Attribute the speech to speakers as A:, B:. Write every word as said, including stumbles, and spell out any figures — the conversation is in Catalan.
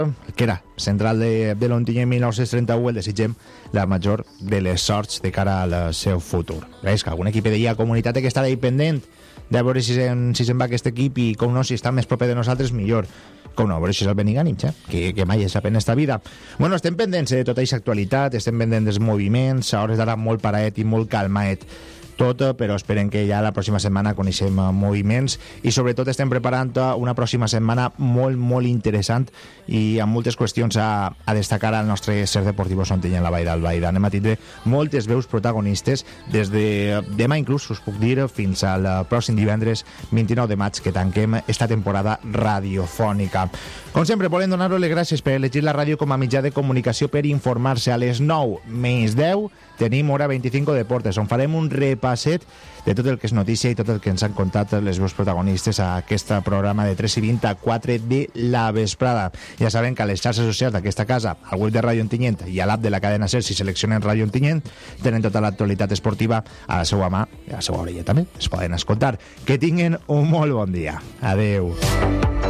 A: que era central de, de l'Ontinyent mil nou-cents trenta-u, el desitgem la major de les sorts de cara al seu futur. És que algun equip de la comunitat que estarà pendent de veure si se'n si se va aquest equip i com no, si està més proper de nosaltres millor. Com no, a veure si és el Benigànim, eh? que, que mai és a esta vida. Bueno, estem pendents de tota aquesta actualitat, estem pendents dels moviments, a hores d'ara molt paraet i molt calmaet tot, però esperem que ja la pròxima setmana coneixem moviments i sobretot estem preparant una pròxima setmana molt, molt interessant i amb moltes qüestions a, a destacar al nostre Ser Deportivo Ontinyent, la Vall d'Albaida. Anem a tindre moltes veus protagonistes des de demà inclús, us puc dir, fins al pròxim divendres vint-i-nou de maig que tanquem esta temporada radiofònica. Com sempre, volem donar-vos les gràcies per elegir la ràdio com a mitjà de comunicació per informar-se. A les nou menys deu tenim Hora vint-i-cinc Deportes, on farem un repasset de tot el que és notícia i tot el que ens han contat les veus protagonistes a aquest programa de tres i vint a quatre de la vesprada. Ja saben que a les xarxes socials d'aquesta casa, al web de Ràdio Ontinyent i a l'app de la cadena SER, si seleccionen Ràdio Ontinyent, tenen tota l'actualitat esportiva a la seva mà i a la seva orella també. Es poden escoltar. Que tinguin un molt bon dia. Adeu.